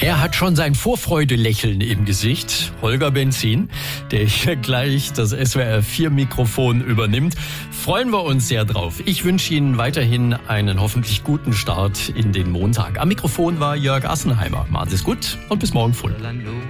Er hat schon sein Vorfreudelächeln im Gesicht. Holger Benzin, der hier gleich das SWR 4 Mikrofon übernimmt. Freuen wir uns sehr drauf. Ich wünsche Ihnen weiterhin einen hoffentlich guten Start in den Montag. Am Mikrofon war Jörg Assenheimer. Machen Sie es gut und bis morgen früh.